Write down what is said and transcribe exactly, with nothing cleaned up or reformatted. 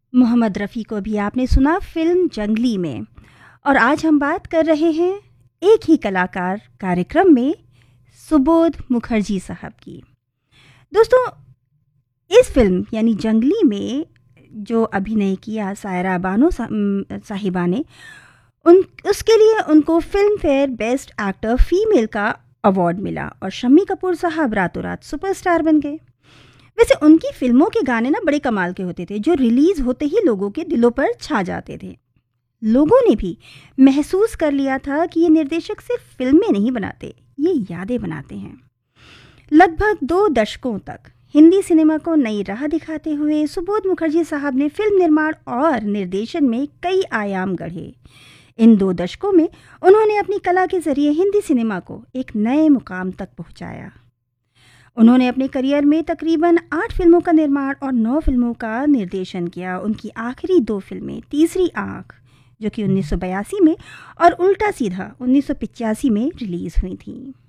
मोहम्मद रफ़ी को भी आपने सुना फ़िल्म जंगली में। और आज हम बात कर रहे हैं एक ही कलाकार कार्यक्रम में सुबोध मुखर्जी साहब की। दोस्तों, इस फ़िल्म यानी जंगली में जो अभिनय किया सायरा बानो सा, साहिबा ने, उन उसके लिए उनको film fair best actor female का अवार्ड मिला और शम्मी कपूर साहब रातों रात सुपरस्टार बन गए। वैसे उनकी फ़िल्मों के गाने ना बड़े कमाल के होते थे, जो रिलीज़ होते ही लोगों के दिलों पर छा जाते थे। लोगों ने भी महसूस कर लिया था कि ये निर्देशक सिर्फ फ़िल्में नहीं बनाते, ये यादें बनाते हैं। लगभग दो दशकों तक हिंदी सिनेमा को नई राह दिखाते हुए सुबोध मुखर्जी साहब ने फिल्म निर्माण और निर्देशन में कई आयाम गढ़े। इन दो दशकों में उन्होंने अपनी कला के जरिए हिंदी सिनेमा को एक नए मुकाम तक पहुंचाया। उन्होंने अपने करियर में तकरीबन आठ फिल्मों का निर्माण और नौ फिल्मों का निर्देशन किया। उनकी आखिरी दो फिल्में तीसरी आंख, जो कि उन्नीस सौ बयासी में, और उल्टा सीधा उन्नीस सौ पचासी में रिलीज़ हुई थीं।